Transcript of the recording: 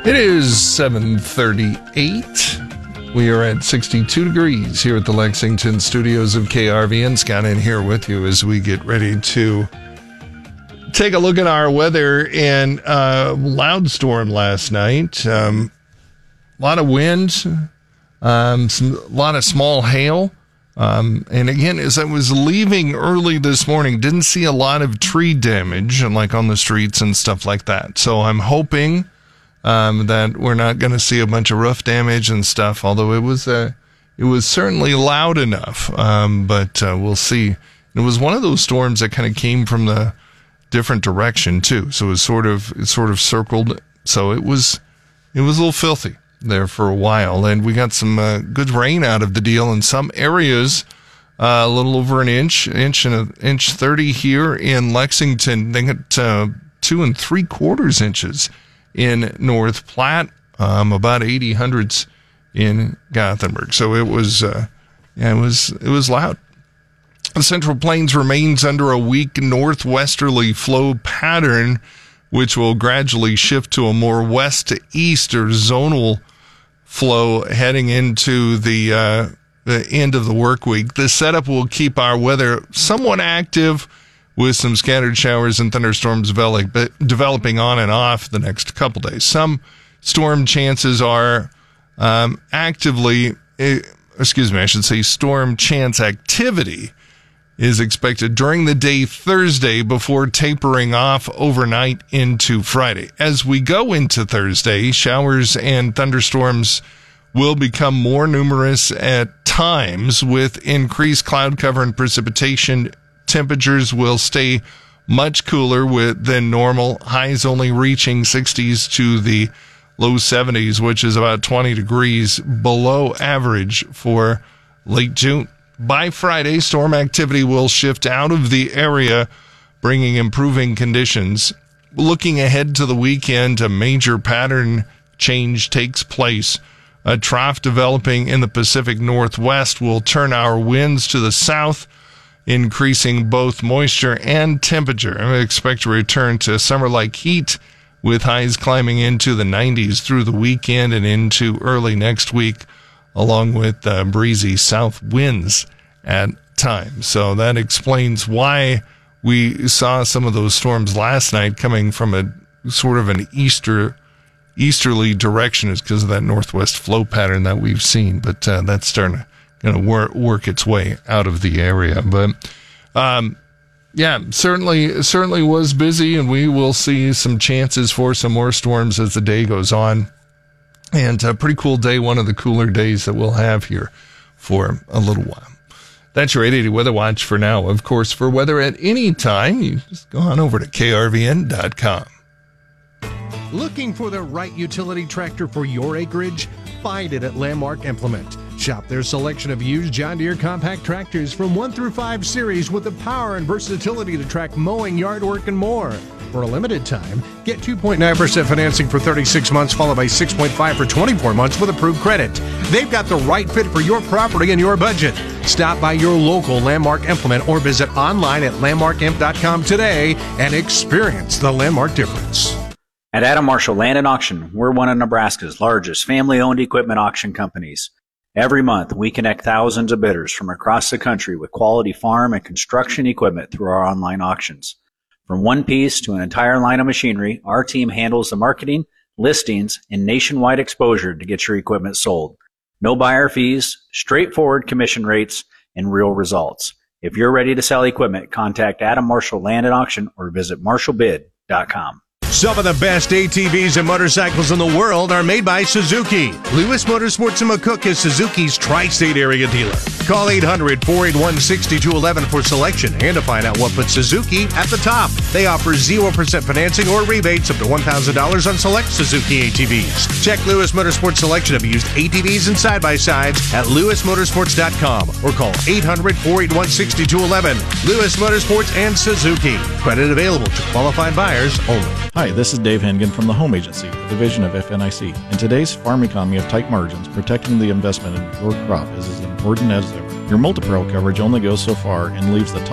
It is 7:38. We are at 62 degrees here at the Lexington studios of KRVN. Scott in here with you as we get ready to take a look at our weather. And loud storm last night. A lot of wind, a lot of small hail. And again, as I was leaving early this morning, didn't see a lot of tree damage, like on the streets and stuff like that. So I'm hoping that we're not going to see a bunch of roof damage and stuff, although it was certainly loud enough. But we'll see. It was one of those storms that kind of came from the different direction too. So it sort of circled. So it was a little filthy there for a while, and we got some good rain out of the deal in some areas. A little over an inch and an inch 30 here in Lexington. They got 2 3/4 inches in North Platte, about 80 hundredths in Gothenburg. So it was loud. The Central Plains remains under a weak northwesterly flow pattern, which will gradually shift to a more west to east or zonal flow heading into the end of the work week. The setup will keep our weather somewhat active, with some scattered showers and thunderstorms developing on and off the next couple days. Some storm chances are storm chance activity is expected during the day Thursday before tapering off overnight into Friday. As we go into Thursday, showers and thunderstorms will become more numerous at times with increased cloud cover and precipitation. Temperatures will stay much cooler than normal, highs only reaching 60s to the low 70s, which is about 20 degrees below average for late June. By Friday, storm activity will shift out of the area, bringing improving conditions. Looking ahead to the weekend, a major pattern change takes place. A trough developing in the Pacific Northwest will turn our winds to the south, increasing both moisture and temperature. I expect to return to summer-like heat, with highs climbing into the 90s through the weekend and into early next week, along with breezy south winds at times. So that explains why we saw some of those storms last night coming from a sort of an easterly direction, is because of that northwest flow pattern that we've seen. But that's starting to work its way out of the area. But certainly was busy, and we will see some chances for some more storms as the day goes on. And a pretty cool day, one of the cooler days that we'll have here for a little while. That's your 880 Weather Watch for now. Of course, for weather at any time, you just go on over to krvn.com. Looking for the right utility tractor for your acreage? Find it at Landmark Implement. Shop their selection of used John Deere compact tractors from 1 through 5 series with the power and versatility to track mowing, yard work, and more. For a limited time, get 2.9% financing for 36 months, followed by 6.5% for 24 months with approved credit. They've got the right fit for your property and your budget. Stop by your local Landmark Implement or visit online at landmarkimp.com today and experience the Landmark difference. At Adam Marshall Land and Auction, we're one of Nebraska's largest family-owned equipment auction companies. Every month, we connect thousands of bidders from across the country with quality farm and construction equipment through our online auctions. From one piece to an entire line of machinery, our team handles the marketing, listings, and nationwide exposure to get your equipment sold. No buyer fees, straightforward commission rates, and real results. If you're ready to sell equipment, contact Adam Marshall Land and Auction or visit marshallbid.com. Some of the best ATVs and motorcycles in the world are made by Suzuki. Lewis Motorsports in McCook is Suzuki's tri-state area dealer. Call 800-481-6211 for selection and to find out what puts Suzuki at the top. They offer 0% financing or rebates up to $1,000 on select Suzuki ATVs. Check Lewis Motorsports selection of used ATVs and side-by-sides at lewismotorsports.com or call 800-481-6211. Lewis Motorsports and Suzuki. Credit available to qualified buyers only. Hi, this is Dave Hengen from the Home Agency, a division of FNIC. In today's farm economy of tight margins, protecting the investment in your crop is as important as ever. Your multi-peril coverage only goes so far and leaves the top